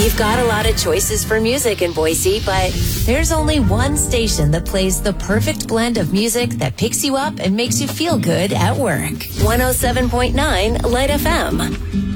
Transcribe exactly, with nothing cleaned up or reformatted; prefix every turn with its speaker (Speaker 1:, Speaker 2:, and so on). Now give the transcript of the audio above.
Speaker 1: We've got a lot of choices for music in Boise, but there's only one station that plays the perfect blend of music that picks you up and makes you feel good at work. one oh seven point nine Light F M.